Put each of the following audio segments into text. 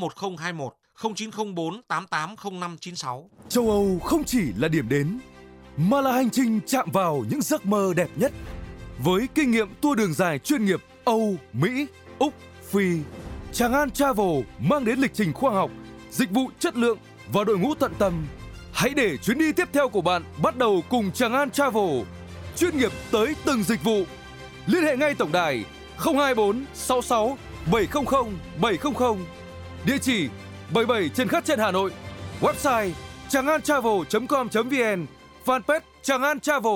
1021 0904 880596. Châu Âu không chỉ là điểm đến, mà là hành trình chạm vào những giấc mơ đẹp nhất. Với kinh nghiệm tour đường dài chuyên nghiệp Âu, Mỹ, Úc, Phi, Tràng An Travel mang đến lịch trình khoa học, dịch vụ chất lượng và đội ngũ tận tâm. Hãy để chuyến đi tiếp theo của bạn bắt đầu cùng Tràng An Travel, chuyên nghiệp tới từng dịch vụ. Liên hệ ngay tổng đài 024 66 700 700, địa chỉ 77 Trần Khát Trân, Hà Nội, website changantravel.com.vn, fanpage Tràng An Travel.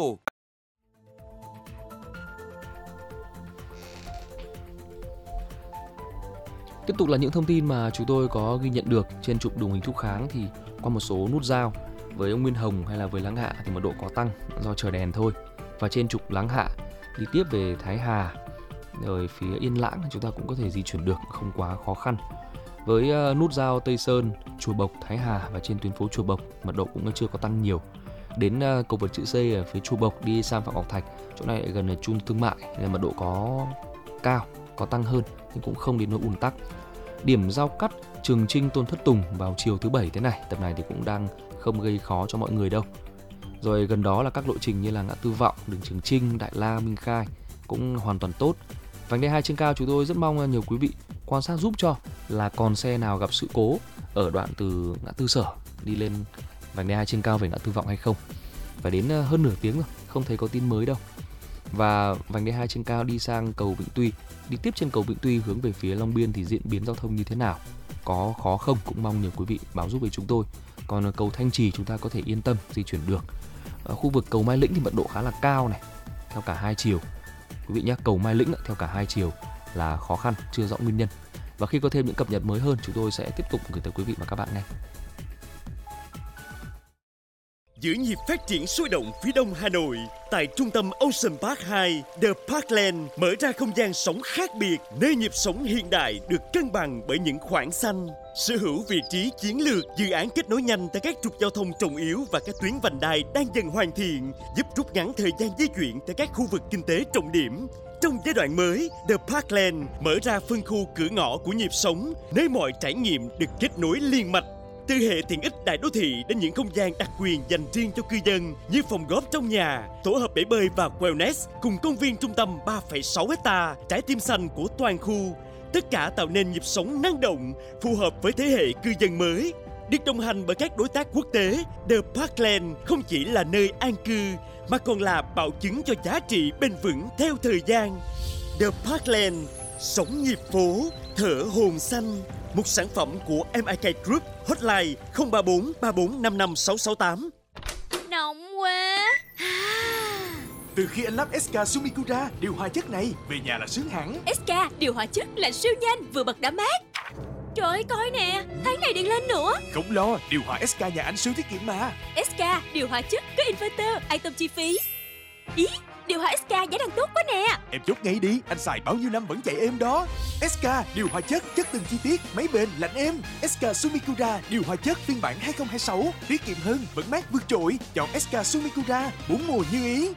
Tiếp tục là những thông tin mà chúng tôi có ghi nhận được trên trục đường Huỳnh Thúc Kháng. Thì qua một số nút giao với ông Nguyên Hồng hay là với Láng Hạ thì mật độ có tăng do chờ đèn thôi. Và trên trục Láng Hạ đi tiếp về Thái Hà rồi phía Yên Lãng chúng ta cũng có thể di chuyển được, không quá khó khăn. Với nút giao Tây Sơn, Chùa Bộc, Thái Hà và trên tuyến phố Chùa Bộc mật độ cũng chưa có tăng nhiều. Đến cầu vượt chữ C ở phía Chùa Bộc đi sang Phạm Ngọc Thạch, chỗ này gần trung thương mại nên mật độ có cao, có tăng hơn nhưng cũng không đến nỗi ùn tắc. Điểm giao cắt Trường Chinh Tôn Thất Tùng vào chiều thứ Bảy thế này, tập này thì cũng đang không gây khó cho mọi người đâu. Rồi gần đó là các lộ trình như là ngã tư Vọng, đường Trường Chinh, Đại La, Minh Khai cũng hoàn toàn tốt. Vành đai 2 trên cao chúng tôi rất mong nhiều quý vị quan sát giúp cho là còn xe nào gặp sự cố ở đoạn từ ngã tư Sở đi lên vành đai 2 trên cao về ngã tư Vọng hay không. Phải đến hơn nửa tiếng rồi, không thấy có tin mới đâu. Và vành đai 2 trên cao đi sang cầu Vĩnh Tuy, đi tiếp trên cầu Vĩnh Tuy hướng về phía Long Biên thì diễn biến giao thông như thế nào, có khó không, cũng mong nhiều quý vị báo giúp với chúng tôi. Còn cầu Thanh Trì chúng ta có thể yên tâm di chuyển được. Ở khu vực cầu Mai Lĩnh thì mật độ khá là cao này, theo cả hai chiều. Quý vị nhé, cầu Mai Lĩnh theo cả hai chiều là khó khăn, chưa rõ nguyên nhân. Và khi có thêm những cập nhật mới hơn, chúng tôi sẽ tiếp tục gửi tới quý vị và các bạn ngay. Giữa nhịp phát triển sôi động phía đông Hà Nội, tại trung tâm Ocean Park 2, The Parkland mở ra không gian sống khác biệt, nơi nhịp sống hiện đại được cân bằng bởi những khoảng xanh. Sở hữu vị trí chiến lược, dự án kết nối nhanh tại các trục giao thông trọng yếu và các tuyến vành đai đang dần hoàn thiện, giúp rút ngắn thời gian di chuyển tại các khu vực kinh tế trọng điểm. Trong giai đoạn mới, The Parkland mở ra phân khu cửa ngõ của nhịp sống, nơi mọi trải nghiệm được kết nối liên mạch. Từ hệ tiện ích đại đô thị đến những không gian đặc quyền dành riêng cho cư dân như phòng góp trong nhà, tổ hợp bể bơi và wellness cùng công viên trung tâm 3,6 hecta, trái tim xanh của toàn khu. Tất cả tạo nên nhịp sống năng động, phù hợp với thế hệ cư dân mới. Được đồng hành bởi các đối tác quốc tế, The Parkland không chỉ là nơi an cư mà còn là bảo chứng cho giá trị bền vững theo thời gian. The Parkland, sống nhịp phố, thở hồn xanh. Một sản phẩm của MIK Group, hotline 034 3455 668. Nóng quá. Từ khi anh lắp SK Sumikura điều hòa chất này, về nhà là sướng hẳn. SK điều hòa chất là siêu nhanh, vừa bật đã mát. Trời ơi, coi nè, tháng này điện lên nữa. Không lo, điều hòa SK nhà anh siêu tiết kiệm mà. SK điều hòa chất có inverter, an tâm chi phí. Ý, điều hòa SK giá đang tốt quá nè. Em chốt ngay đi, anh xài bao nhiêu năm vẫn chạy êm đó. SK điều hòa chất từng chi tiết, máy bền, lạnh êm. SK Sumikura điều hòa chất phiên bản 2026, tiết kiệm hơn, vẫn mát vượt trội. Chọn SK Sumikura, 4 mùa như ý.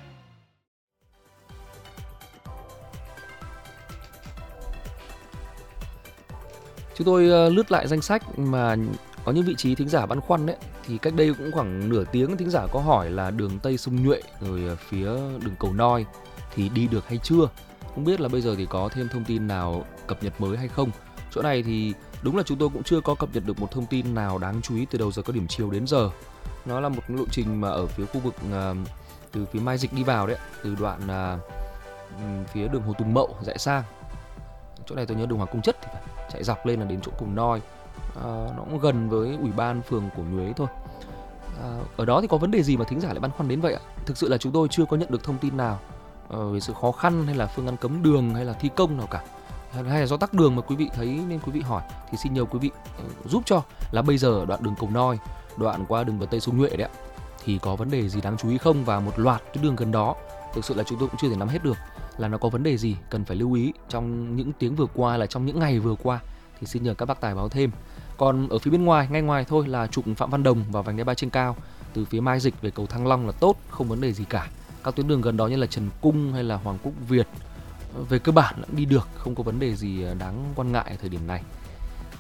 Chúng tôi lướt lại danh sách mà có những vị trí thính giả băn khoăn đấy. Thì cách đây cũng khoảng nửa tiếng thính giả có hỏi là đường Tây Sông Nhuệ rồi phía đường Cầu Noi thì đi được hay chưa. Không biết là bây giờ thì có thêm thông tin nào cập nhật mới hay không. Chỗ này thì đúng là chúng tôi cũng chưa có cập nhật được một thông tin nào đáng chú ý từ đầu giờ cao điểm chiều đến giờ. Nó là một lộ trình mà ở phía khu vực từ phía Mai Dịch đi vào đấy, từ đoạn phía đường Hồ Tùng Mậu rẽ sang. Chỗ này tôi nhớ đường Hoàng Công Chất thì phải chạy dọc lên là đến chỗ Cầu Noi. Nó cũng gần với ủy ban phường của Nhuế thôi. Ở đó thì có vấn đề gì mà thính giả lại băn khoăn đến vậy ạ? Thực sự là chúng tôi chưa có nhận được thông tin nào về sự khó khăn hay là phương án cấm đường hay là thi công nào cả, hay là do tắc đường mà quý vị thấy nên quý vị hỏi. Thì xin nhờ quý vị giúp cho là bây giờ đoạn đường Cầu Noi, đoạn qua đường bờ Tây Sông Nhuệ đấy ạ, thì có vấn đề gì đáng chú ý không, và một loạt cái đường gần đó thực sự là chúng tôi cũng chưa thể nắm hết được là nó có vấn đề gì cần phải lưu ý trong những tiếng vừa qua, là trong những ngày vừa qua, thì xin nhờ các bác tài báo thêm. Còn ở phía bên ngoài, ngay ngoài thôi là trục Phạm Văn Đồng và vành đai 3 trên cao từ phía Mai Dịch về cầu Thăng Long là tốt, không vấn đề gì cả. Các tuyến đường gần đó như là Trần Cung hay là Hoàng Quốc Việt về cơ bản cũng đi được, không có vấn đề gì đáng quan ngại ở thời điểm này.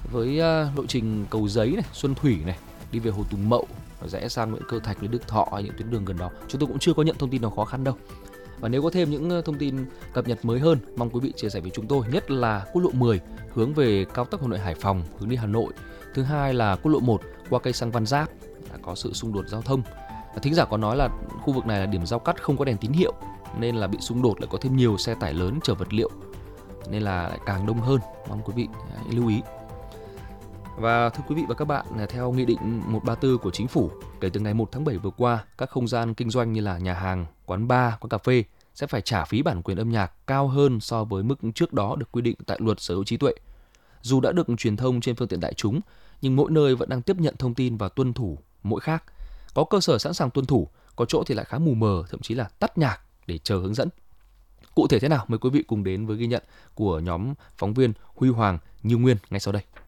với lộ trình Cầu Giấy này, Xuân Thủy này, đi về Hồ Tùng Mậu, rẽ sang Nguyễn Cơ Thạch, Lê Đức Thọ hay những tuyến đường gần đó. Chúng tôi cũng chưa có nhận thông tin nào khó khăn đâu. Và nếu có thêm những thông tin cập nhật mới hơn, mong quý vị chia sẻ với chúng tôi. Nhất là quốc lộ 10 hướng về cao tốc Hà Nội Hải Phòng hướng đi Hà Nội. Thứ hai là quốc lộ 1 qua cây xăng Văn Giáp đã có sự xung đột giao thông. Thính giả có nói là khu vực này là điểm giao cắt không có đèn tín hiệu nên là bị xung đột, lại có thêm nhiều xe tải lớn chở vật liệu nên là lại càng đông hơn. Mong quý vị hãy lưu ý. Và thưa quý vị và các bạn, theo Nghị định 134 của Chính phủ, kể từ ngày 1 tháng 7 vừa qua, các không gian kinh doanh như là nhà hàng, quán bar, quán cà phê sẽ phải trả phí bản quyền âm nhạc cao hơn so với mức trước đó được quy định tại Luật Sở hữu trí tuệ. Dù đã được truyền thông trên phương tiện đại chúng, nhưng mỗi nơi vẫn đang tiếp nhận thông tin và tuân thủ mỗi khác. Có cơ sở sẵn sàng tuân thủ, có chỗ thì lại khá mù mờ, thậm chí là tắt nhạc để chờ hướng dẫn. Cụ thể thế nào? Mời quý vị cùng đến với ghi nhận của nhóm phóng viên Huy Hoàng, Như Nguyên ngay sau đây.